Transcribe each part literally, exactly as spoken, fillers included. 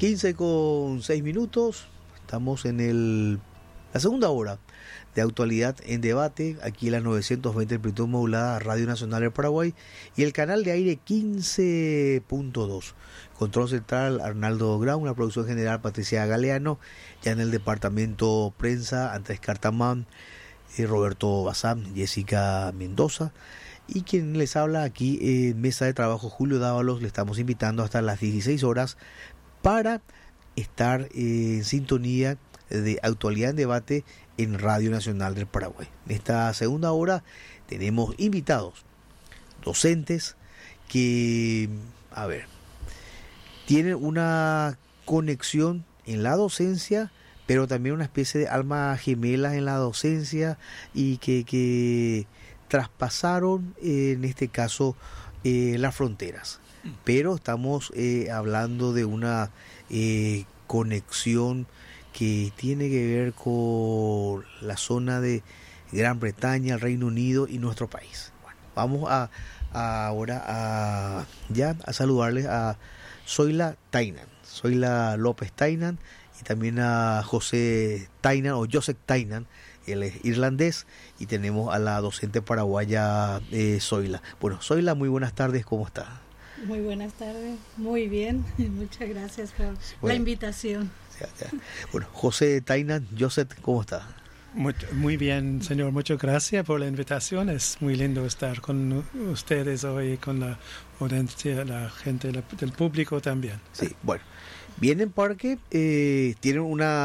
quince con seis minutos, estamos en el, la segunda hora de Actualidad en Debate, aquí en la novecientos veinte amplitud modulada, Radio Nacional del Paraguay, y el canal de aire quince punto dos. Control central Arnaldo Grau, la producción general Patricia Galeano, ya en el departamento prensa Andrés Cartamán, eh, Roberto Bazán, Jessica Mendoza, y quien les habla aquí en eh, Mesa de Trabajo, Julio Dávalos. Le estamos invitando hasta las dieciséis horas para estar eh, en sintonía de Actualidad en Debate en Radio Nacional del Paraguay. En esta segunda hora tenemos invitados, docentes que, a ver, tienen una conexión en la docencia, pero también una especie de alma gemela en la docencia, y que, que traspasaron, eh, en este caso, eh, las fronteras. Pero estamos eh, hablando de una eh, conexión que tiene que ver con la zona de Gran Bretaña, el Reino Unido y nuestro país. Bueno, vamos a, a ahora a ya a saludarles a Zoila Tainan, Zoila López Tainan, y también a José Tainan o Joseph Tainan, él es irlandés, y tenemos a la docente paraguaya eh, Zoila. Bueno, Zoila, muy buenas tardes, ¿cómo está? Muy buenas tardes, muy bien, muchas gracias por bueno, la invitación. Ya, ya. Bueno, José Tainan, Joseph, ¿cómo está? Muy, muy bien, señor, muchas gracias por la invitación. Es muy lindo estar con ustedes hoy, con la audiencia, la gente del público también. Sí, bueno, vienen porque eh, tienen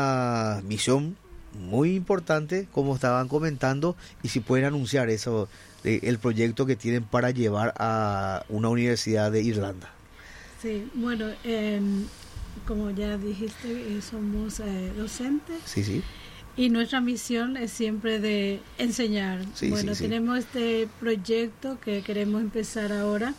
una misión muy importante, como estaban comentando, y si pueden anunciar eso, eh, el proyecto que tienen para llevar a una universidad de Irlanda. Sí, bueno, eh, como ya dijiste, eh, somos eh, docentes. Sí, sí. Y nuestra misión es siempre de enseñar. Sí, bueno, sí, tenemos sí. este proyecto que queremos empezar ahora.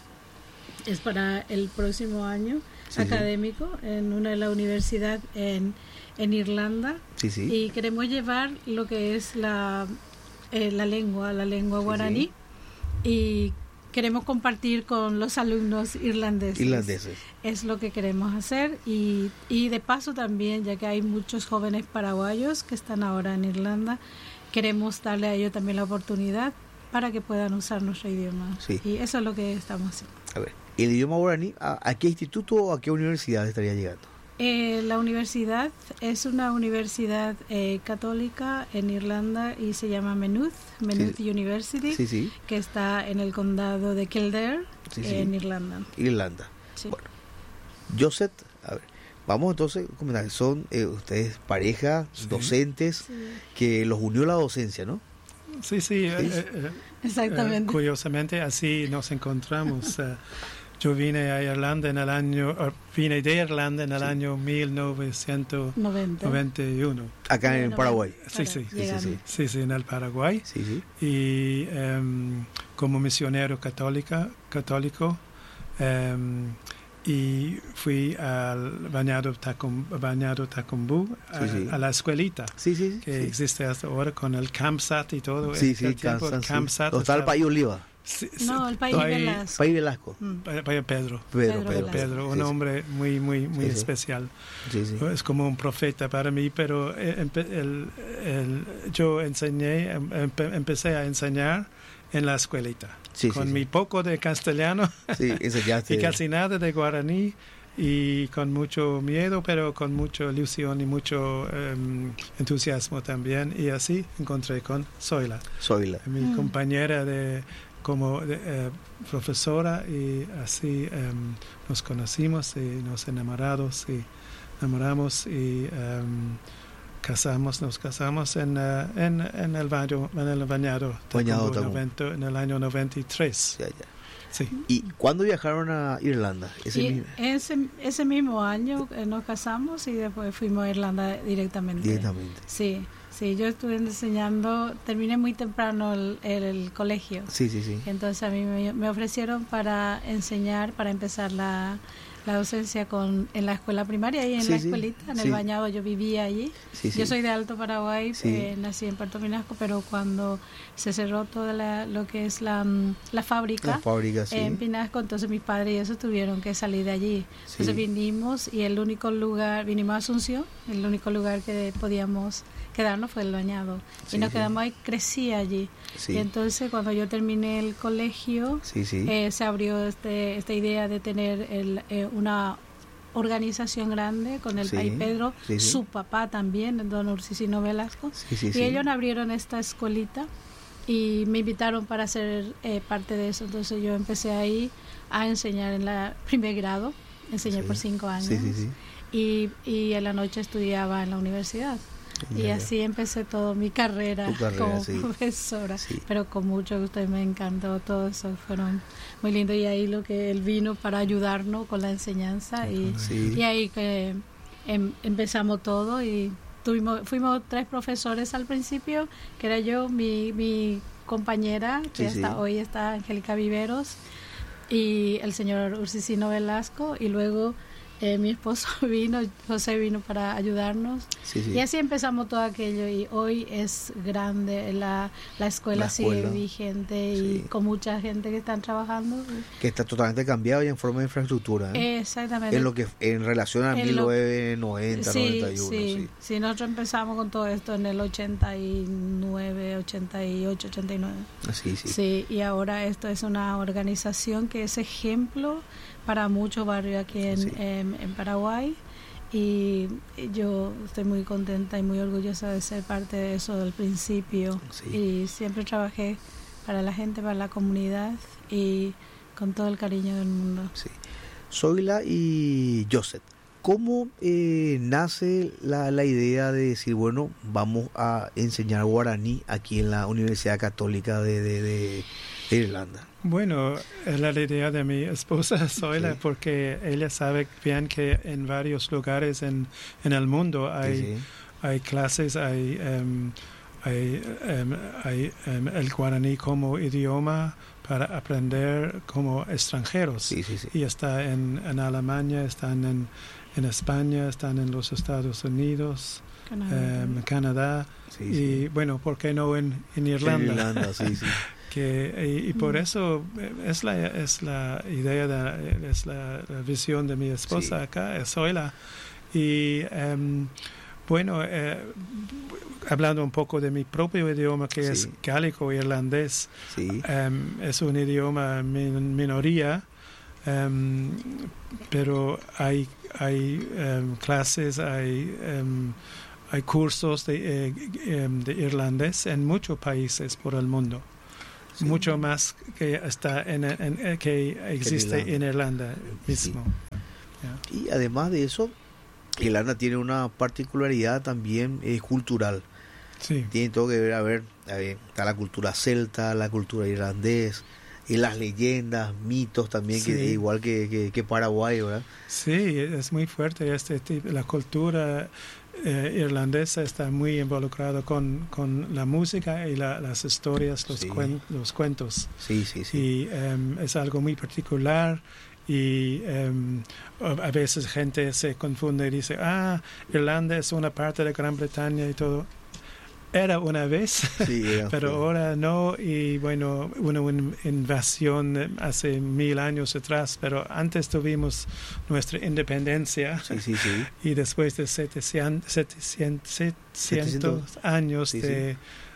Es para el próximo año sí, académico sí. en una de las universidades en, en Irlanda. Sí, sí. Y queremos llevar lo que es la, eh, la lengua, la lengua guaraní. Sí, sí. Y queremos compartir con los alumnos irlandeses. Irlandeses. Es lo que queremos hacer, y, y de paso también, ya que hay muchos jóvenes paraguayos que están ahora en Irlanda, queremos darle a ellos también la oportunidad para que puedan usar nuestro idioma. Sí. Y eso es lo que estamos haciendo. A ver, el idioma guaraní, ¿a, a qué instituto o a qué universidad estaría llegando? Eh, la universidad es una universidad eh, católica en Irlanda y se llama Maynooth, Maynooth sí. University, sí, sí. que está en el condado de Kildare, sí, sí. en Irlanda. Irlanda. Sí. Bueno, Joseph, a ver, vamos entonces a comentar, son eh, ustedes pareja, sí. docentes, sí. que los unió la docencia, ¿no? Sí, sí, ¿Sí? Eh, eh, exactamente. Eh, curiosamente así nos encontramos. eh, Yo vine a Irlanda en el año, vine de Irlanda en el sí. año mil novecientos noventa y uno. Acá en el Paraguay. Sí, sí, sí, sí, sí. sí, sí, en el Paraguay. Sí, sí. Y um, como misionero católica, católico, um, y fui al Bañado Tacum, Bañado Tacumbú, a, sí, sí. a la escuelita, sí, sí, que sí. existe hasta ahora con el CAMSAT y todo. Sí, el, sí, el tiempo, Kansas, el CAMSAT. Sí. Está el País Oliva. Sí, no, el País Velasco. País Velasco. Mm. Pedro. Pedro, Pedro, Pedro, Velasco. Pedro un sí, hombre sí. muy, muy, muy sí, especial. Sí, sí. Es como un profeta para mí, pero el, el, el, yo enseñé, empe, empecé a enseñar en la escuelita. Sí, con sí, mi sí. poco de castellano sí, enseñaste. y casi nada de guaraní. Y con mucho miedo, pero con mucha ilusión y mucho um, entusiasmo también. Y así encontré con Zoila, Zoila. mi mm. compañera de como de, eh, profesora, y así um, nos conocimos y nos enamoramos y enamoramos y um, casamos, nos casamos en, uh, en, en el baño, en el bañado, bañado noventa, en el año noventa y tres. Ya, ya. Sí. ¿Y cuándo viajaron a Irlanda? Ese, y mismo... ese, ese mismo año nos casamos y después fuimos a Irlanda directamente. Directamente. Sí, sí, yo estuve enseñando, terminé muy temprano el, el, el colegio. Sí, sí, sí. Entonces a mí me, me ofrecieron para enseñar, para empezar la, la docencia con en la escuela primaria y en Sí, la sí, escuelita, en sí. el Bañado, yo vivía allí. Sí, sí. Yo soy de Alto Paraguay, Sí. eh, nací en Puerto Pinasco, pero cuando se cerró toda la, lo que es la, mm, la fábrica, La fábrica, sí. en Pinasco, entonces mis padres y eso tuvieron que salir de allí. Sí. Entonces vinimos y el único lugar, vinimos a Asunción, el único lugar que podíamos quedarnos fue el Bañado. Sí, y nos sí. quedamos ahí, crecí allí. Sí. Y entonces cuando yo terminé el colegio, Sí, sí. eh, se abrió este, esta idea de tener el, eh, una organización grande con el Sí, país Pedro, sí, sí. su papá también, don Ursicino Velasco. Sí, sí, Y sí. ellos abrieron esta escuelita y me invitaron para ser eh, parte de eso. Entonces yo empecé ahí a enseñar en la primer grado, enseñé Sí. por cinco años. Sí, sí, sí. Y, y en la noche estudiaba en la universidad. Ya, Y ya. así empecé toda mi carrera, Tu carrera, como sí. profesora, Sí. pero con mucho gusto y me encantó todo eso, fueron muy lindo y ahí lo que él vino para ayudarnos con la enseñanza y, Sí. y ahí que em, empezamos todo y tuvimos fuimos tres profesores al principio, que era yo, mi, mi compañera, que Sí, hasta sí. hoy está Angélica Viveros, y el señor Ursicino Velasco, y luego eh, mi esposo vino, José vino para ayudarnos. Sí, sí. Y así empezamos todo aquello y hoy es grande, la, la escuela La sigue escuela. vigente y Sí. con mucha gente que están trabajando. Que está totalmente cambiado ya en forma de infraestructura. ¿eh? Exactamente. En lo que en relación a En mil lo- novecientos noventa, sí, noventa y uno. sí, Sí. sí, nosotros empezamos con todo esto en el ochenta y nueve, ochenta y ocho, ochenta y nueve. Sí, sí. Sí, y ahora esto es una organización que es ejemplo para muchos barrios aquí en, Sí. en, en Paraguay y yo estoy muy contenta y muy orgullosa de ser parte de eso del principio. Sí. Y siempre trabajé para la gente, para la comunidad y con todo el cariño del mundo. Sí. Zoila y Joseph, ¿cómo eh, nace la, la idea de decir, bueno, vamos a enseñar guaraní aquí en la Universidad Católica de, de, de- de Irlanda? Bueno, es la idea de mi esposa Zoila, Sí. porque ella sabe bien que en varios lugares en, en el mundo hay, Sí, sí. hay clases, hay, em, hay, em, hay em, el guaraní como idioma para aprender como extranjeros. Sí, sí, sí. Y está en, en Alemania, están en, en España, están en los Estados Unidos, Canadá. em, Canadá, Sí, y sí. bueno, ¿por qué no en, en En Irlanda? Irlanda, sí, sí. Que, y, y por Mm. eso eh, es la, es la idea, de, es la, la visión de mi esposa Sí. acá, es Zoila. Y em, bueno, eh, hablando un poco de mi propio idioma, que es Sí. gálico irlandés, Sí, em, es un idioma min- minoría, em, pero hay, hay em, clases, hay... em, hay cursos de, eh, em, de irlandés en muchos países por el mundo. sí. Mucho más que está en, en- en- que existe Irlanda. en Irlanda Sí. mismo. Ya. Y además de eso, Irlanda tiene una particularidad también eh, cultural. Sí, Tiene todo que ver, a ver, a ver, está la cultura celta, la cultura irlandés, y las leyendas, mitos también, que Sí. igual que, que, que Paraguay, ¿verdad? sí, es muy fuerte este tipo, la cultura eh, irlandesa está muy involucrada con, con la música y la- las historias, los, Sí. cuen- los cuentos. Sí, sí, sí. Y em, es algo muy particular y em, a a veces gente se confunde y dice, ah, Irlanda es una parte de Gran Bretaña y todo. Era una vez, Sí, era- pero fue- ahora no, y bueno, una in- invasión hace mil años atrás, pero antes tuvimos nuestra independencia Sí, sí, sí. y después de setecientos, setecientos, setecientos años Sí, de,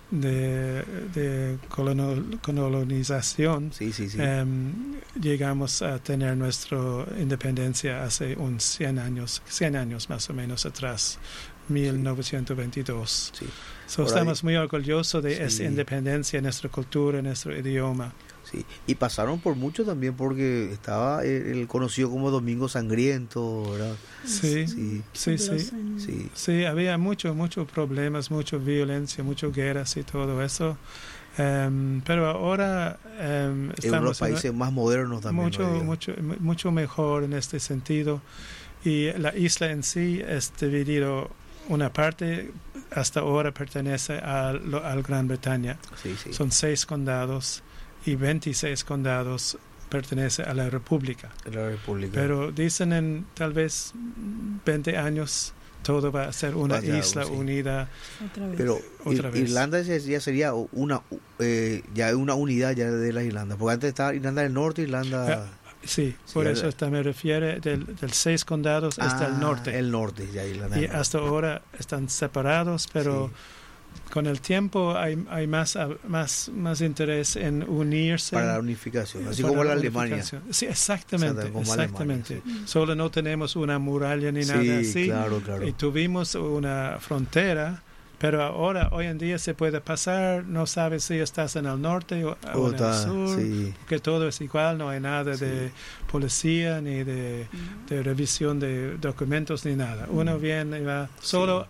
de, de colono- colonización, Sí, sí, sí. em, llegamos a tener nuestra independencia hace unos cien años, cien años más o menos atrás, mil novecientos veintidós. Sí. So, Por ahí- estamos muy orgullosos de Sí. esa independencia, nuestra cultura, nuestro idioma. Sí, y pasaron por mucho también porque estaba el, el conocido como Domingo Sangriento, ¿verdad? Sí, Sí, sí, sí. Los años. sí, Sí, había muchos muchos problemas, mucha violencia, muchas guerras y todo eso. Em, pero ahora em, en los estamos en- países más modernos también. mucho, ¿no? Digamos. mucho, mu- mucho mejor en este sentido. Y la isla en sí es dividido, una parte hasta ahora pertenece al, lo- al Gran Bretaña. Sí, sí. Son seis condados y veintiséis condados pertenece a la República. La República. Pero dicen en tal vez veinte años todo va a ser una Vaya, isla sí. unida. Otra vez. Pero Otra Ir- vez. Irlanda ya sería una eh, ya una unidad ya de las Irlandas, porque antes estaba Irlanda del Norte, Irlanda... Sí, Sí, por el- eso esta me refiere del, del seis condados hasta el Ah, norte. El norte, ya Irlanda Y del Norte. hasta ahora están separados, pero Sí. con el tiempo hay, hay más, más, más interés en unirse. Para la unificación, así para como la la Alemania. unificación. Sí, exactamente, Exacto, como exactamente. Alemania, Solo no tenemos una muralla ni nada Sí, así. claro, claro. Y tuvimos una frontera, pero ahora, hoy en día se puede pasar, no sabes si estás en el norte o, o en el Otra, sur, sí. que todo es igual, no hay nada Sí. de policía ni de, de revisión de documentos ni nada. Uno viene y va, solo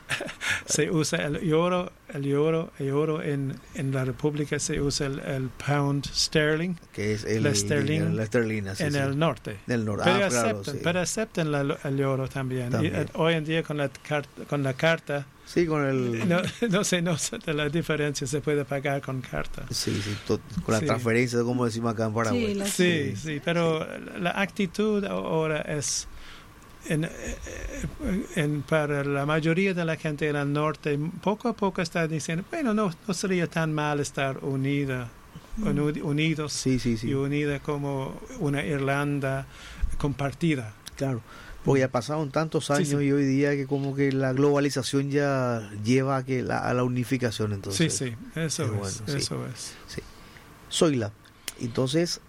se usa el euro, el euro, el euro en, en la República se usa el, el pound sterling Que es el, La esterlina- la esterlina, sí, en sí. el norte. Del norte. Pero Ah, claro, aceptan, sí. pero aceptan la- el euro también. También. Y, eh, hoy en día con la, carta, con la carta, Sí, con el... no, no sé, no sé de la diferencia, se puede pagar con carta. Sí, sí, to- con la Sí. transferencia, como decimos acá en Paraguay. Sí, la- Sí, sí, pero la actitud ahora es, en, eh, en- para la mayoría de la gente en el norte, poco a poco está diciendo, bueno, no, no sería tan mal estar unida, uni- unidos Sí, sí, sí. y unida como una Irlanda compartida. Claro, porque ya pasaron tantos años Sí, sí. y hoy día que como que la globalización ya lleva a, que la, a la unificación, entonces. sí, sí, eso es es, bueno, sí. eso es. Zoila, entonces,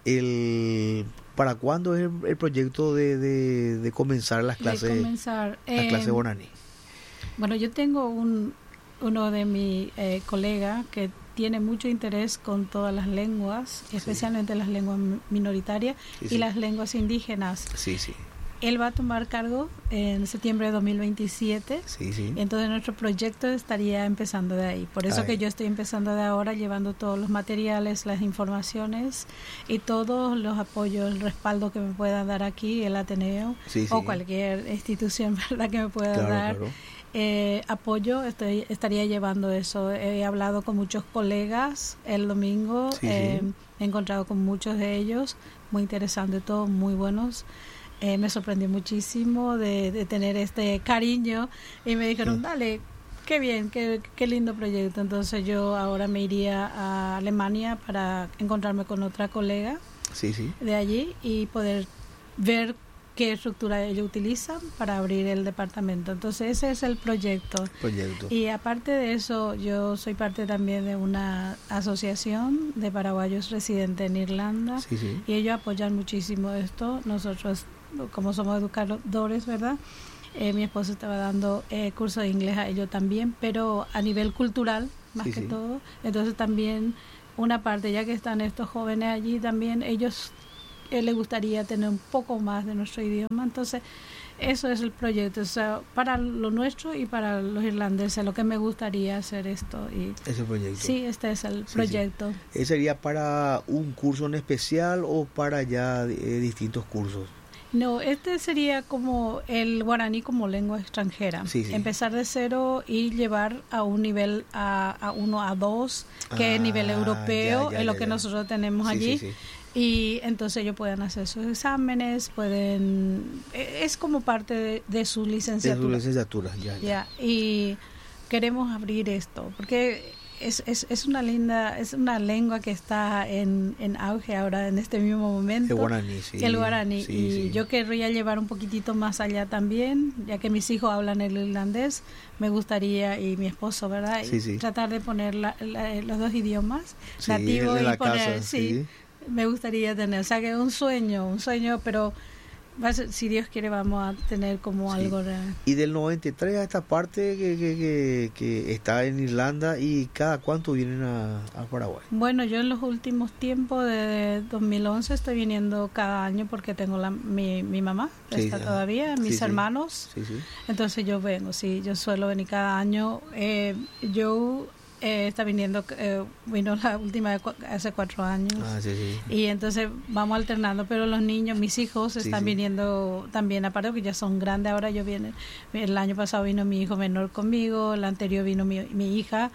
el, ¿para cuándo es el, el proyecto de, de, de comenzar las De clases, comenzar. las Eh, clases guaraní? Bueno, yo tengo un uno de mis eh, colegas que tiene mucho interés con todas las lenguas, especialmente las lenguas mi- minoritarias Sí, y sí. las lenguas indígenas. Sí, sí, Él va a tomar cargo en septiembre de dos mil veintisiete. sí, sí. Entonces nuestro proyecto estaría empezando de ahí. Por eso Ahí. que yo estoy empezando de ahora, llevando todos los materiales, las informaciones y todos los apoyos, el respaldo que me pueda dar aquí el Ateneo Sí, sí. o cualquier institución, ¿verdad?, que me pueda Claro, dar claro. eh, apoyo. Estoy, estaría llevando eso. He hablado con muchos colegas el domingo, Sí, eh, sí. he encontrado con muchos de ellos, muy interesante todo, muy buenos. Eh, me sorprendió muchísimo de, de tener este cariño y me dijeron, Sí. dale, qué bien, qué, qué lindo proyecto. Entonces yo ahora me iría a Alemania para encontrarme con otra colega Sí, sí. de allí y poder ver qué estructura ellos utilizan para abrir el departamento. Entonces ese es el proyecto. Proyecto. Y aparte de eso, yo soy parte también de una asociación de paraguayos residentes en Irlanda. Sí, sí. Y ellos apoyan muchísimo esto. Nosotros, como somos educadores, ¿verdad? Eh, mi esposo estaba dando eh, curso de inglés a ellos también, pero a nivel cultural, más Sí, que sí. todo. Entonces también una parte, ya que están estos jóvenes allí, también ellos eh, les gustaría tener un poco más de nuestro idioma. Entonces eso es el proyecto, o sea, para lo nuestro y para los irlandeses, lo que me gustaría hacer esto. Y Ese proyecto. sí, este es el Sí, proyecto. ¿Ese sería para un curso en especial o para ya eh, distintos cursos? No, este sería como el guaraní como lengua extranjera. Sí, sí. Empezar de cero y llevar a un nivel a, a uno, a dos, que es nivel Ah, europeo, ya, ya, es lo ya, que ya. nosotros tenemos Sí, allí. sí, sí. Y entonces ellos pueden hacer sus exámenes, pueden... e- Es como parte de, de su De su licenciatura. licenciatura, ya, ya. Ya, y queremos abrir esto, porque es, es, es una linda, es una lengua que está en, en auge ahora en este mismo momento. El guaraní, sí. El guaraní. Sí, y sí. yo querría llevar un poquitito más allá también, ya que mis hijos hablan el irlandés, me gustaría, y mi esposo, ¿verdad? Y Sí, sí. tratar de poner la- la- los dos idiomas Sí, nativos en la y poner, casa, sí, sí. me gustaría tener, o sea que es un sueño, un sueño, pero va a ser- si Dios quiere vamos a tener como Sí. algo real. Y del noventa y tres a esta parte que, que, que, que está en Irlanda, ¿y cada cuánto vienen a, a Paraguay? Bueno, yo en los últimos tiempos de dos mil once estoy viniendo cada año porque tengo la, mi, mi mamá, Sí, está ya. todavía, Sí, mis sí. hermanos, Sí, sí. entonces yo vengo, sí, yo suelo venir cada año. Eh, yo eh, está viniendo, eh, vino la última vez cua- hace cuatro años. Ah, sí, sí. Y entonces vamos alternando, pero los niños, mis hijos, Sí, están sí. viniendo también, aparte que ya son grandes, ahora yo vienen, el año pasado vino mi hijo menor conmigo, el anterior vino mi, mi hija,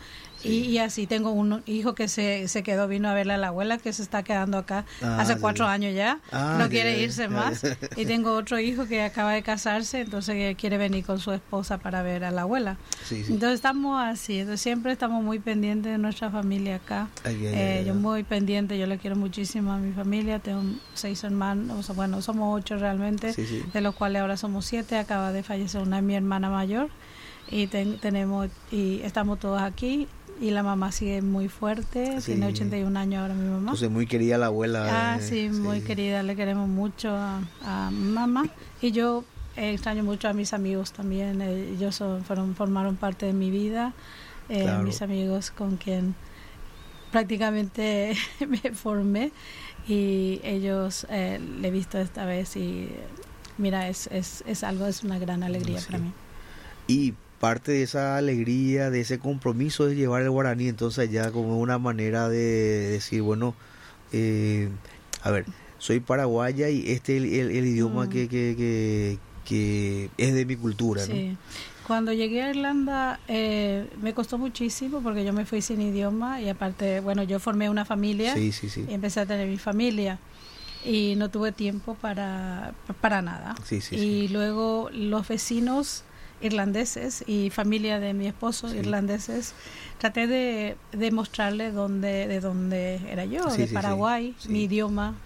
Y, y así tengo un hijo que se, se quedó, vino a verle a la abuela que se está quedando acá ah, hace cuatro sí. años ya, ah, no quiere irse ya, más. Ya. Y tengo otro hijo que acaba de casarse, entonces quiere venir con su esposa para ver a la abuela. Sí, sí. Entonces estamos así, entonces siempre estamos muy pendientes de nuestra familia acá. Ay, ay, eh, ay, yo muy pendiente, yo le quiero muchísimo a mi familia, tengo seis hermanos, bueno, somos ocho realmente, sí, sí. de los cuales ahora somos siete, acaba de fallecer una de mi hermana mayor y ten, tenemos y estamos todos aquí. Y la mamá sigue muy fuerte, sí. tiene ochenta y un años ahora mi mamá. Entonces muy querida la abuela. Ah, sí, sí, muy querida, le queremos mucho a, a mamá. Y yo eh, extraño mucho a mis amigos también, eh, ellos son, fueron, formaron parte de mi vida, eh, claro. mis amigos con quien prácticamente me formé y ellos eh, le he visto esta vez y mira, es, es, es algo, es una gran alegría sí. para mí. Y parte de esa alegría, de ese compromiso de llevar el guaraní, entonces ya como una manera de decir, bueno, eh, a ver, soy paraguaya y este es el, el, el idioma mm. que, que, que, que es de mi cultura, sí. ¿no? Cuando llegué a Irlanda eh, me costó muchísimo porque yo me fui sin idioma y aparte, bueno, yo formé una familia sí, sí, sí. y empecé a tener mi familia y no tuve tiempo para, para nada. Sí, sí, y sí. luego los vecinos irlandeses y familia de mi esposo sí. irlandeses, traté de, de mostrarle dónde, de dónde era yo, sí, de sí, Paraguay, sí. mi idioma,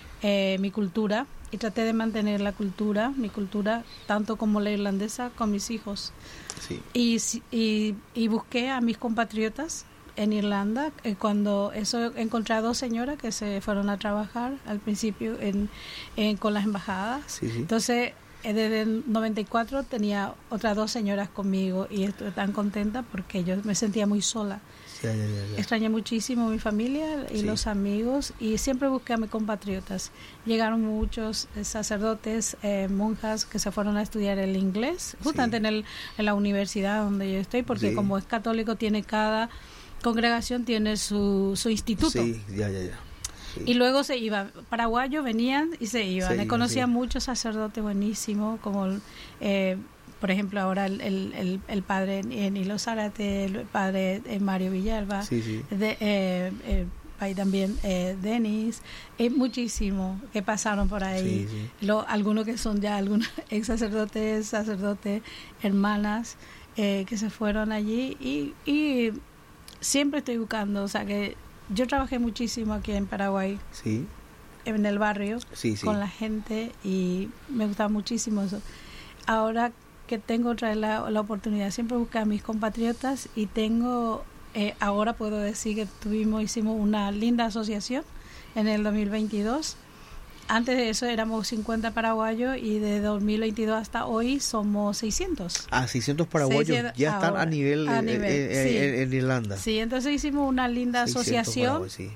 eh, mi cultura, y traté de mantener la cultura, mi cultura, tanto como la irlandesa, con mis hijos. Sí. Y, y, y busqué a mis compatriotas en Irlanda, eh, cuando eso encontré a dos señoras que se fueron a trabajar al principio en, en con las embajadas. Sí, sí. Entonces, desde el noventa y cuatro tenía otras dos señoras conmigo y estoy tan contenta porque yo me sentía muy sola. Ya, ya, ya, ya. Extrañé muchísimo mi familia y sí. los amigos y siempre busqué a mis compatriotas. Llegaron muchos sacerdotes, eh, monjas que se fueron a estudiar el inglés, justamente sí. en, el, en la universidad donde yo estoy, porque sí. como es católico, tiene cada congregación tiene su, su instituto. Sí, ya, ya, ya. Sí. Y luego se iban, paraguayos venían y se iban. Sí, Me conocía sí. muchos sacerdotes buenísimos, como eh, por ejemplo ahora el, el, el, el padre Nilo Zárate, el padre eh, Mario Villalba, sí, sí. De, eh, eh, ahí también eh, Denis, eh, muchísimos que pasaron por ahí. Sí, sí. Lo, algunos que son ya algunos ex sacerdotes, sacerdotes, hermanas eh, que se fueron allí y, y siempre estoy buscando, o sea que yo trabajé muchísimo aquí en Paraguay, sí. en el barrio, sí, sí. con la gente y me gustaba muchísimo eso. Ahora que tengo otra vez la, la oportunidad, siempre buscar a mis compatriotas y tengo, eh, ahora puedo decir que tuvimos, hicimos una linda asociación en el dos mil veintidós. Antes de eso éramos cincuenta paraguayos y de dos mil veintidós hasta hoy somos seiscientos. Ah, seiscientos paraguayos seiscientos ya están ahora, a nivel, a nivel eh, sí. en, en Irlanda. Sí, entonces hicimos una linda asociación sí.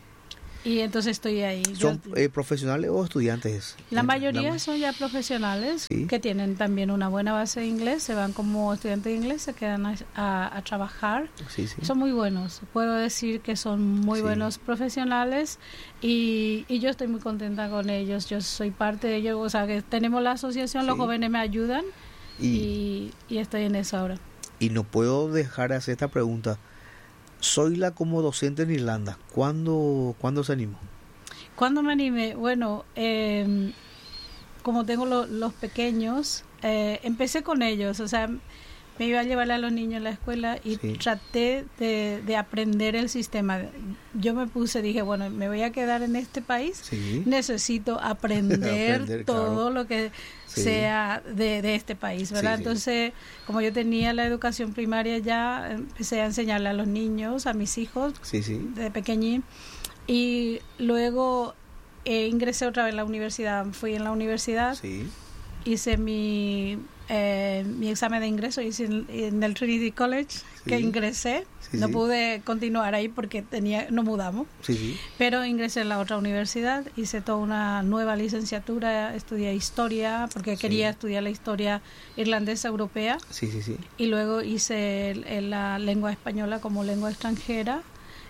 y entonces estoy ahí. ¿Son Yo, eh, profesionales o estudiantes? La mayoría la... son ya profesionales ¿Sí? que tienen también una buena base de inglés, se van como estudiantes de inglés, se quedan a, a, a trabajar. Sí, sí. Son muy buenos, puedo decir que son muy sí. buenos profesionales y, y yo estoy muy contenta con ellos, yo soy parte de ellos, o sea que tenemos la asociación, sí. los jóvenes me ayudan y, y, y estoy en eso ahora. Y no puedo dejar de hacer esta pregunta. Soy la como docente en Irlanda. ¿Cuándo, ¿cuándo se animó? ¿Cuándo me animé? Bueno, eh, como tengo lo, los pequeños, eh, empecé con ellos. O sea, me iba a llevar a los niños a la escuela y sí. traté de, de aprender el sistema. Yo me puse, dije, bueno, me voy a quedar en este país. Sí. Necesito aprender, aprender todo claro. lo que sí. sea de, de este país, ¿verdad? Sí, sí. Entonces, como yo tenía la educación primaria ya, empecé a enseñarle a los niños, a mis hijos, sí, sí. de pequeñín. Y luego eh, ingresé otra vez a la universidad. Fui en la universidad, sí. hice mi... Eh, mi examen de ingreso hice en, en el Trinity College, sí. que ingresé, sí, no sí. pude continuar ahí porque tenía nos mudamos, sí, sí. pero ingresé en la otra universidad, hice toda una nueva licenciatura, estudié historia porque sí. quería estudiar la historia irlandesa europea, sí, sí, sí. y luego hice el, el, la lengua española como lengua extranjera.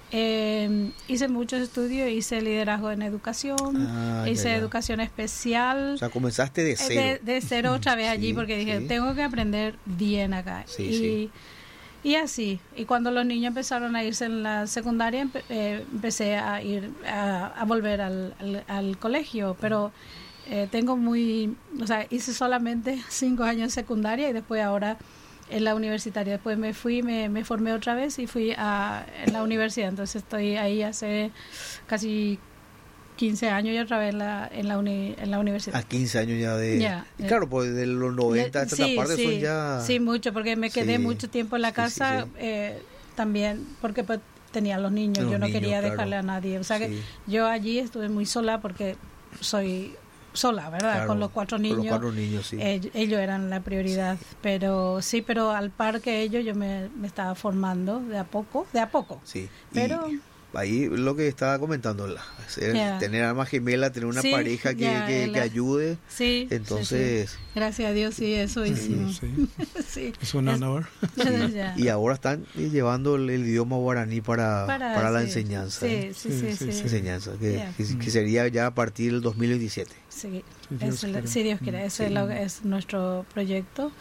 Eh, hice muchos estudios, hice liderazgo en educación, ah, hice ya, ya. educación especial. O sea, comenzaste de cero. De, de cero otra vez sí, allí porque dije, sí. tengo que aprender bien acá. Sí, y, sí. Y así, y cuando los niños empezaron a irse en la secundaria, empe- eh, empecé a ir a, a volver al, al, al colegio, pero eh, tengo muy, o sea, hice solamente cinco años de secundaria y después ahora en la universitaria. Después me fui, me, me formé otra vez y fui a en la universidad, entonces estoy ahí hace casi quince años y otra vez en la, en la, uni, en la universidad. A quince años ya de... Ya, y eh, claro, pues de los noventa hasta sí, esta parte sí, son ya... sí, mucho, porque me quedé Sí, mucho tiempo en la sí, casa sí, sí. eh, también, porque pues, tenía los niños, Los yo no niños, quería claro. dejarle a nadie. O sea Sí. que yo allí estuve muy sola porque soy sola, ¿verdad? Claro, Con los cuatro con niños. los cuatro niños, sí. Ellos, ellos eran la prioridad, Sí. pero sí, pero al par que ellos yo me, me estaba formando de a poco, de a poco. Sí. Pero Y ahí lo que estaba comentando, la- hacer- Ya. tener alma gemela, tener una Sí, pareja que, ya, que, el- que ayude. sí, Entonces, sí, sí. Gracias a Dios, sí, eso hicimos. Sí, Sí. es un honor. Ya. y ahora están llevando el, el idioma guaraní para, para, Para, la sí. enseñanza. Sí, ¿eh? sí, Sí, sí, sí, sí. sí. Enseñanza, que, Ya. que, que sería ya a partir del dos mil veintisiete. Sí, Si Dios es el- quiere. si Dios quiere, ese es, lo- es nuestro proyecto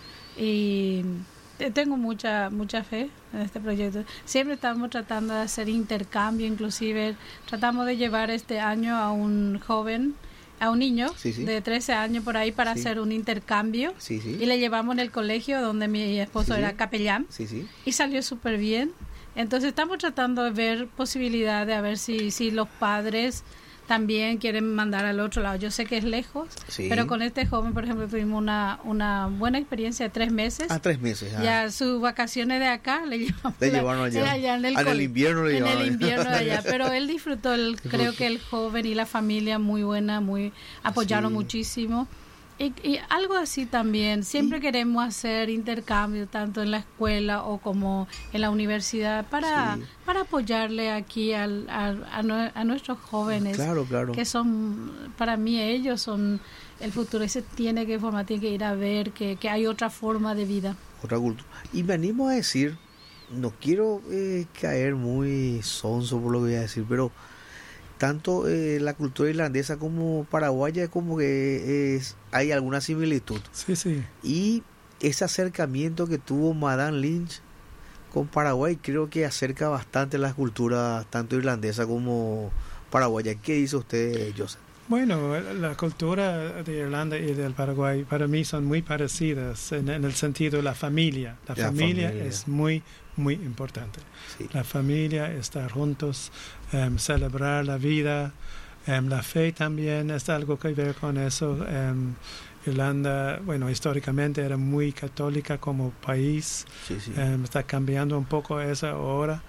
y te- tengo mucha mucha fe en este proyecto. Siempre estamos tratando de hacer intercambio, inclusive tratamos de llevar este año a un joven, a un niño Sí, sí. de trece años por ahí para Sí. hacer un intercambio Sí, sí. y le llevamos en el colegio donde mi esposo Sí, era sí. capellán Sí, sí. y salió súper bien. Entonces estamos tratando de ver posibilidad de a ver si, si los padres también quieren mandar al otro lado. Yo sé que es lejos, Sí. pero con este joven, por ejemplo, tuvimos una, una buena experiencia de tres meses. Ah, tres meses. ah. Ya sus vacaciones de acá le llevamos Le la- llevaron allá. era allá en el, Ah, en el cole- invierno le en llevaron el allá. invierno de allá, pero él disfrutó, el, creo que el joven y la familia muy buena, muy apoyaron Sí. muchísimo. Y, y algo así también, siempre Y- queremos hacer intercambio tanto en la escuela o como en la universidad para, Sí. para apoyarle aquí al, al- a, nue- a nuestros jóvenes Claro, claro. que son, para mí ellos son el futuro, y se tiene que formar, tiene que ir a ver que, que hay otra forma de vida. Otra cultura. Y me animo a decir, no quiero eh, caer muy sonso por lo que voy a decir, pero tanto eh, la cultura irlandesa como paraguaya como que es, hay alguna similitud. Sí, sí. Y ese acercamiento que tuvo Madame Lynch con Paraguay creo que acerca bastante las culturas tanto irlandesa como paraguaya. ¿Qué dice usted, Joseph? Bueno, la cultura de Irlanda y del Paraguay para mí son muy parecidas en, en el sentido de la familia. La, La familia, familia. es muy, muy importante. Sí. La familia, estar juntos, em, celebrar la vida, em, la fe también es algo que ver con eso. Em, Irlanda, bueno, históricamente era muy católica como país. Sí, sí. Em, está cambiando un poco eso ahora.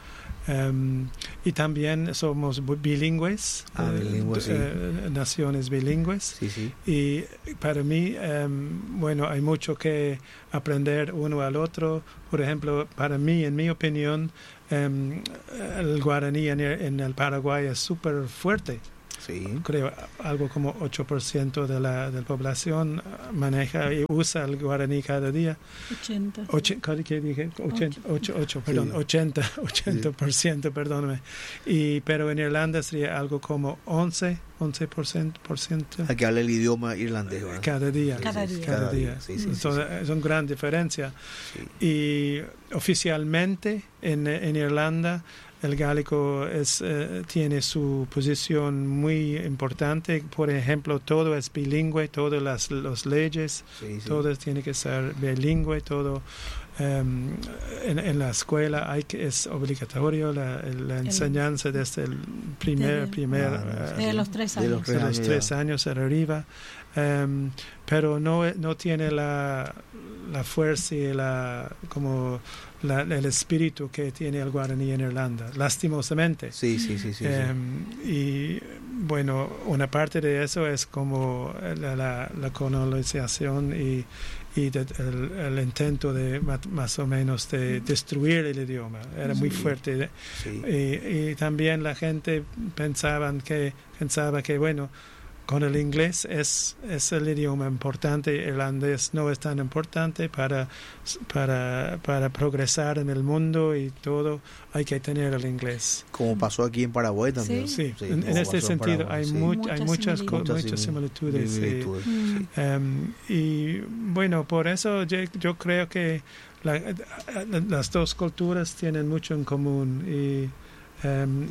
Um, y también somos bilingües, Ah, bilingües, sí. eh, naciones bilingües. Sí, sí. Y para mí, um, bueno, hay mucho que aprender uno al otro. Por ejemplo, para mí, en mi opinión, um, el guaraní en el, en el Paraguay es súper fuerte. Sí. Creo algo como ocho por ciento de la, de la población maneja y usa el guaraní cada día. ochenta. Oche, ¿qué dije? ochenta, ocho, ocho, perdón, Sí. ochenta, ochenta por ciento, perdóname. Y, pero en Irlanda sería algo como once, once por ciento, por ciento Aquí habla el idioma irlandés, ¿verdad? cada día. Cada día. Cada Cada día. día, sí, sí, sí, Entonces, es una gran diferencia. Sí. Y oficialmente en, en Irlanda el gálico es, eh, tiene su posición muy importante. Por ejemplo, todo es bilingüe, todas las, las leyes, Sí, sí. todo tiene que ser bilingüe, todo um, en, en la escuela hay que, es obligatorio la, la enseñanza desde el primer, Desde- primer Ah, eh, De los tres De años. los de los años tres ya. años para arriba, um, pero no, no tiene la, la fuerza y la, como la, el espíritu que tiene el guaraní en Irlanda, lastimosamente. Sí, sí, sí, sí, sí. Em, y bueno, una parte de eso es como la, la, la colonización y, y de- el, el intento de ma- más o menos de destruir el idioma. Era muy Sí. fuerte. Sí. Y, y también la gente pensaban que, pensaba que, bueno, con el inglés es, es el idioma importante, el irlandés no es tan importante para, para, para progresar en el mundo y todo, hay que tener el inglés. Como pasó aquí en Paraguay también. Sí, Sí, en, como en este pasó en sentido Paraguay, hay, sí. much- Muchas hay muchas, co- Muchas muchas similitudes, similitudes. sí. similitudes, Mm. sí. Em, y bueno, por eso yo, yo creo que la, las dos culturas tienen mucho en común y Um,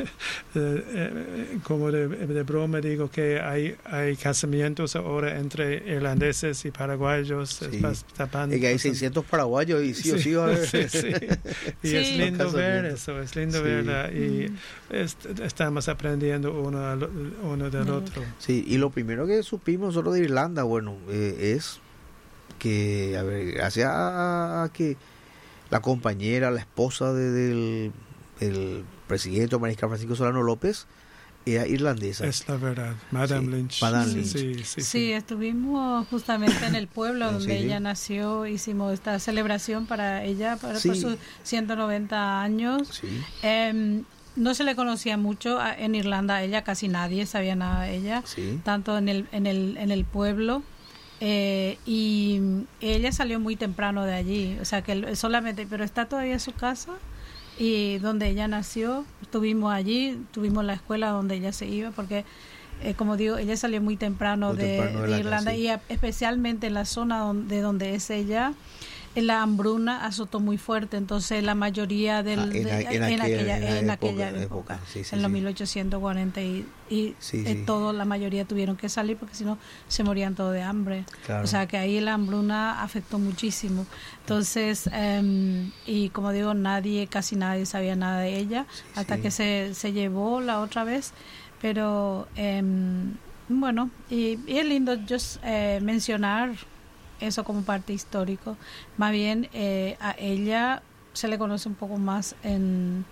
como de, de broma digo que hay hay casamientos ahora entre irlandeses y paraguayos. Sí. Es, es que hay seiscientos paraguayos y sí, sí o sí va a haber. Sí, sí. Y sí. es lindo ver eso, es lindo sí. verla y mm. est estamos aprendiendo uno, al, uno del mm. otro. Sí, y lo primero que supimos nosotros de Irlanda, bueno, eh, es que, a ver, gracias a, a que la compañera, la esposa de, del el presidente mariscal Francisco Solano López era irlandesa. Es la verdad, Madame sí, Lynch. Madame sí. Lynch. Sí, sí, sí, sí. estuvimos justamente en el pueblo donde sí. ella nació, hicimos esta celebración para ella, para sí. por sus ciento noventa años. Sí. Eh, no se le conocía mucho en Irlanda a ella, casi nadie sabía nada de ella, sí. tanto en el, en el, en el pueblo. Eh, y ella salió muy temprano de allí, o sea que solamente, pero está todavía en su casa. Y donde ella nació, estuvimos allí, tuvimos la escuela donde ella se iba, porque, eh, como digo, ella salió muy temprano, muy de, temprano de, de Irlanda, casa, sí. Y a, especialmente en la zona donde, de donde es ella, la hambruna azotó muy fuerte, entonces la mayoría del, ah, en, de, a, en, en, aquella, en, en época, aquella época, época sí, sí, en los sí. mil ochocientos cuarenta y, y sí, eh, sí. todo, la mayoría tuvieron que salir porque si no se morían todos de hambre, claro. O sea que ahí la hambruna afectó muchísimo, entonces um, y como digo, nadie, casi nadie sabía nada de ella, sí, hasta sí. que se, se llevó la otra vez, pero um, bueno, y, y es lindo just, eh, mencionar eso como parte histórico. Más bien eh, a ella se le conoce un poco más en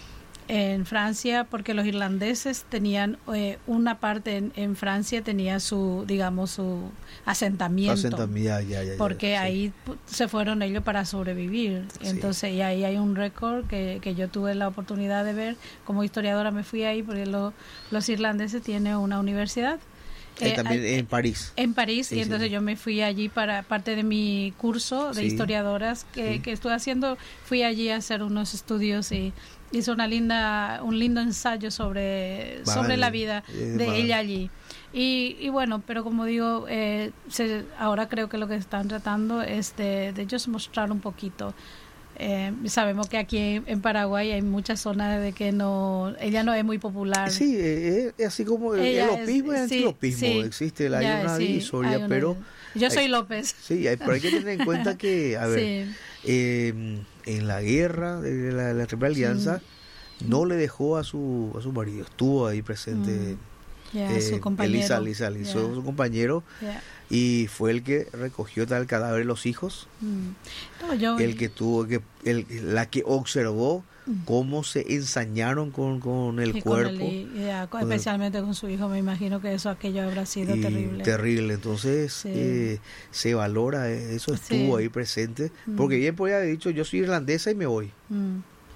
en Francia porque los irlandeses tenían eh, una parte en, en Francia tenía su, digamos, su asentamiento, asentamiento ya, ya, ya, porque sí. ahí se fueron ellos para sobrevivir. Entonces sí. Y ahí hay un récord que, que yo tuve la oportunidad de ver como historiadora, me fui ahí porque lo, los irlandeses tienen una universidad. Eh, también eh, en París. En París, sí, y entonces sí. yo me fui allí para parte de mi curso de sí. historiadoras que, sí. que estuve haciendo, fui allí a hacer unos estudios y hice una linda, un lindo ensayo sobre, vale. sobre la vida de vale. ella allí. Y, y bueno, pero como digo, eh, se, ahora creo que lo que están tratando es de, de ellos mostrar un poquito. Eh, sabemos que aquí en Paraguay hay muchas zonas de que no, ella no es muy popular. Sí, es, es así como el lopismo y el antilopismo. Sí, existe la, ya, hay una sí, divisoria, hay una, pero... Yo soy hay, López. Sí, hay, pero hay que tener en cuenta que, a ver, sí. eh, en la guerra de la, la Triple Alianza sí. no le dejó a su a su marido, estuvo ahí presente. Mm. Yeah, eh, su compañero. Elisa, Elisa, Elisa yeah. su compañero. Yeah. Y fue el que recogió tal cadáver de los hijos, mm. no, yo, el que tuvo que, el, la que observó mm. cómo se ensañaron con, con el y cuerpo, con el, yeah, con especialmente el, con su hijo. Me imagino que eso aquello habrá sido terrible. Terrible, entonces sí. eh, se valora, eso estuvo sí. ahí presente, mm. porque bien podía haber dicho yo soy irlandesa y me voy. Mm.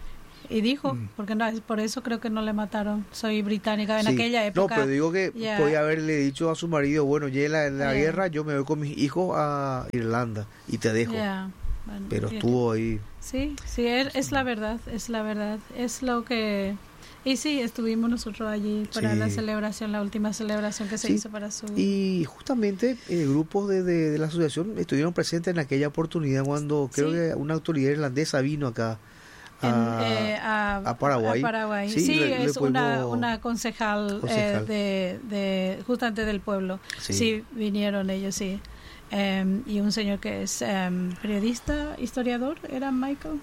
Y dijo, mm. porque no, por eso creo que no le mataron, soy británica en sí. aquella época. No, pero digo que yeah. podía haberle dicho a su marido, bueno, ya en la, en la yeah. guerra yo me voy con mis hijos a Irlanda y te dejo. Yeah. Bueno, pero estuvo ahí. Sí, sí, es, es la verdad, es la verdad, es lo que... Y sí, estuvimos nosotros allí para sí. la celebración, la última celebración que se sí. hizo para su... Y justamente eh, grupos de, de, de la asociación estuvieron presentes en aquella oportunidad cuando creo sí. que una autoridad irlandesa vino acá. En, eh, a, a Paraguay, a Paraguay. Sí, sí le, es le una, una concejal, concejal. Eh, de, de justamente del pueblo. Sí, sí vinieron ellos, sí. Um, y un señor que es um, periodista, historiador, era Michael.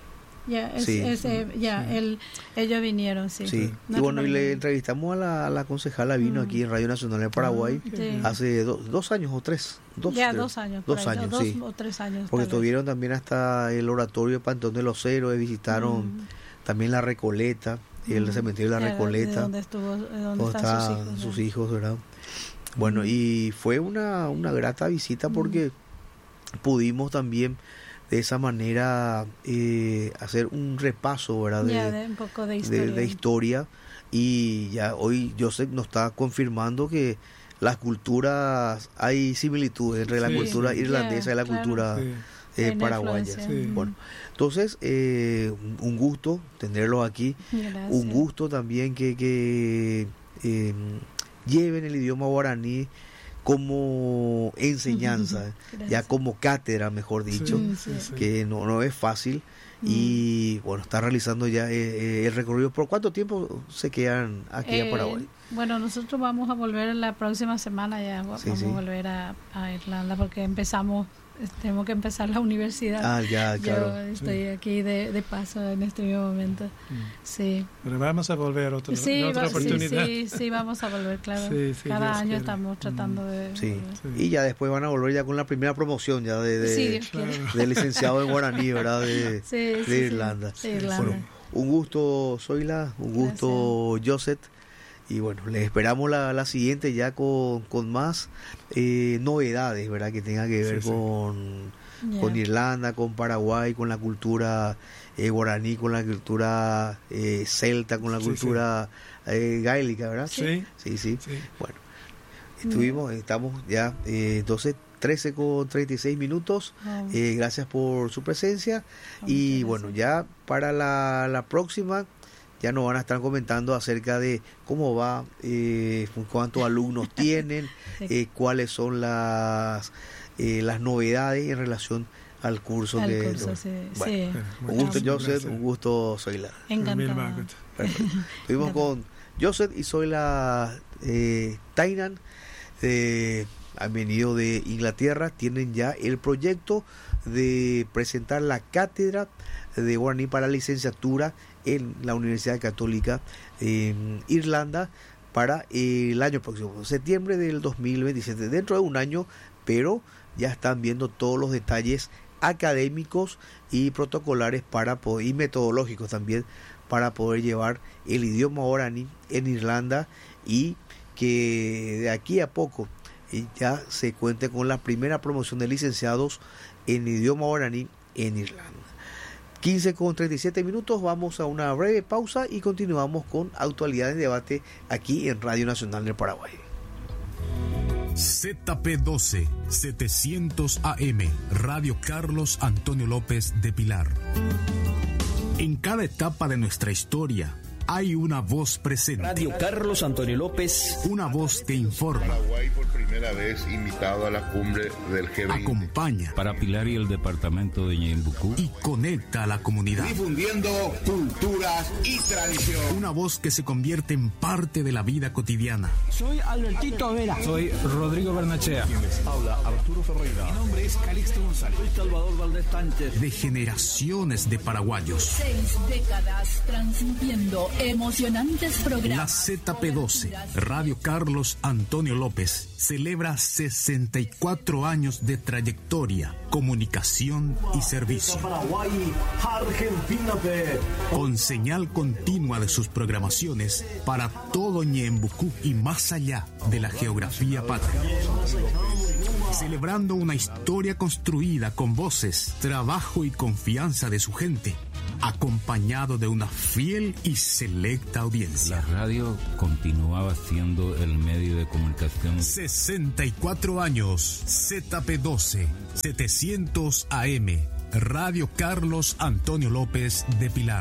Ya, yeah, sí, es, eh, yeah, sí. el, ellos vinieron, sí. sí. No, y bueno, y le entrevistamos a la, a la concejala, vino mm. aquí en Radio Nacional de Paraguay mm, sí. hace do, dos años o tres. Dos, ya, dos años. Dos ahí, años, dos sí. o tres años. Porque estuvieron también hasta el oratorio de Pantón de los Héroes, visitaron mm. también la Recoleta, mm. el cementerio de la Recoleta. De donde estuvo, de donde están está sus hijos. Sus hijos, ¿verdad? Bueno, mm. y fue una, una grata visita porque mm. pudimos también de esa manera eh, hacer un repaso, ¿verdad? De, ya, de un poco de historia. De, de historia. Y ya hoy Joseph nos está confirmando que las culturas, hay similitudes entre sí, la cultura sí, irlandesa yeah, y la claro. cultura sí. eh, paraguaya. Sí. Bueno, entonces, eh, un gusto tenerlos aquí. Gracias. Un gusto también que, que eh, lleven el idioma guaraní como enseñanza, ya como cátedra, mejor dicho, Sí, sí, sí. que no, no es fácil. Y bueno, está realizando ya eh, eh, el recorrido. ¿Por cuánto tiempo se quedan aquí Eh, en Paraguay? Bueno, nosotros vamos a volver la próxima semana ya, va- Sí, vamos sí. a volver a, a Irlanda porque empezamos, eh, tenemos que empezar la universidad. Ah, ya, Yo claro. estoy aquí de, de paso en este mismo momento. Mm. Sí. Pero vamos a volver otra, Sí, en otra va- sí, oportunidad. sí, sí, vamos a volver, claro. Sí, sí, Cada Dios año quiere. estamos tratando de... Sí. volver. Sí. Y ya después van a volver ya con la primera promoción ya de, de, Sí, Dios Claro. quiere. de licenciado en guaraní, ¿verdad? De, Sí, de sí, sí, Irlanda. de Irlanda. Bueno, un gusto, Zoila, un gusto, Joseph. Y bueno, les esperamos la, la siguiente ya con, con más eh, novedades, ¿verdad? Que tenga que ver Sí, sí. con, Ya. con Irlanda, con Paraguay, con la cultura eh, guaraní, con la cultura eh, celta, con la Sí, cultura eh, gaélica, ¿verdad? Sí. Sí, sí. Sí. Bueno, estuvimos, estamos ya eh, doce, trece con treinta y seis minutos. Oh, Eh, gracias por su presencia. muchas Y gracias. bueno, ya para la, la próxima, ya nos van a estar comentando acerca de cómo va, eh, cuántos alumnos tienen, Sí. eh, cuáles son las, eh, las novedades en relación al curso. Al que curso, sí. Bueno, sí. un gusto, Muchas Joseph, gracias. un gusto, Zoila. Mil Encantada. Margaret. Perfecto. Estuvimos con Joseph y Zoila eh, Tainan. Eh, han venido de Inglaterra, tienen ya el proyecto de presentar la cátedra de guaraní para licenciatura en la Universidad Católica en Irlanda para el año próximo, septiembre del dos mil veintisiete, dentro de un año, pero ya están viendo todos los detalles académicos y protocolares para poder, y metodológicos también, para poder llevar el idioma guaraní en Irlanda y que de aquí a poco eh, ya se cuente con la primera promoción de licenciados en idioma guaraní en Irlanda. quince con treinta y siete minutos, vamos a una breve pausa y continuamos con Actualidad en Debate aquí en Radio Nacional del Paraguay. Z P doce, setecientos A M, Radio Carlos Antonio López de Pilar. En cada etapa de nuestra historia hay una voz presente. Radio Carlos Antonio López. Una voz que informa, Paraguay por primera vez invitado a la cumbre del G veinte. acompaña Para Pilar y el departamento de Ñeembucú. y conecta a la comunidad. Difundiendo culturas y tradición. Una voz que se convierte en parte de la vida cotidiana. Soy Albertito Vera. Soy Rodrigo Bernachea. Mi nombre es Calixto González. Soy Salvador Valdés Sánchez. De generaciones de paraguayos. Seis décadas transmitiendo emocionantes La programas. Z P doce, Radio Carlos Antonio López, celebra sesenta y cuatro años de trayectoria, comunicación y servicio. Paraguay, Argentina de... Con señal continua de sus programaciones para todo Ñeembucú y más allá de la geografía patria. Celebrando una historia construida con voces, trabajo y confianza de su gente, acompañado de una fiel y selecta La audiencia. radio continuaba siendo el medio de comunicación. sesenta y cuatro años, Z P doce, setecientos A M, Radio Carlos Antonio López de Pilar.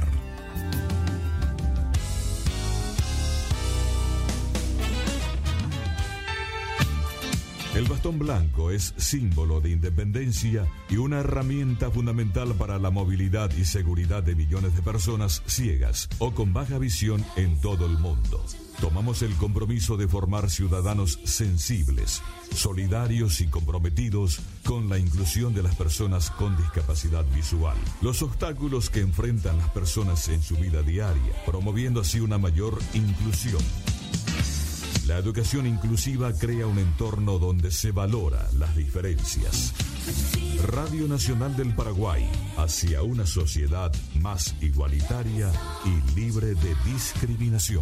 El bastón blanco es símbolo de independencia y una herramienta fundamental para la movilidad y seguridad de millones de personas ciegas o con baja visión en todo el mundo. Tomamos el compromiso de formar ciudadanos sensibles, solidarios y comprometidos con la inclusión de las personas con discapacidad visual. Los obstáculos que enfrentan las personas en su vida diaria, promoviendo así una mayor inclusión. La educación inclusiva crea un entorno donde se valora las diferencias. Radio Nacional del Paraguay, hacia una sociedad más igualitaria y libre de discriminación.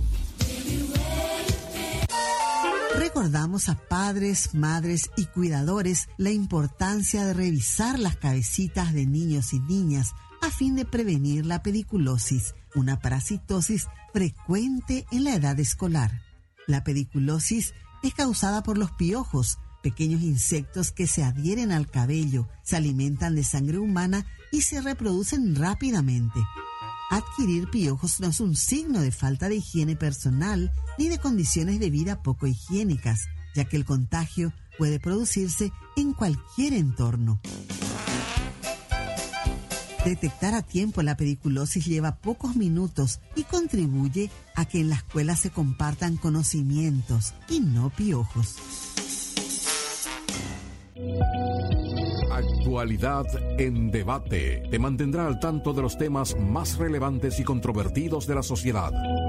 Recordamos a padres, madres y cuidadores la importancia de revisar las cabecitas de niños y niñas a fin de prevenir la pediculosis, una parasitosis frecuente en la edad escolar. La pediculosis es causada por los piojos, pequeños insectos que se adhieren al cabello, se alimentan de sangre humana y se reproducen rápidamente. Adquirir piojos no es un signo de falta de higiene personal ni de condiciones de vida poco higiénicas, ya que el contagio puede producirse en cualquier entorno. Detectar a tiempo la pediculosis lleva pocos minutos y contribuye a que en la escuela se compartan conocimientos y no piojos. Actualidad en debate. Te mantendrá al tanto de los temas más relevantes y controvertidos de la sociedad.